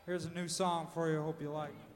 Here's a new song for you. Hope you like it.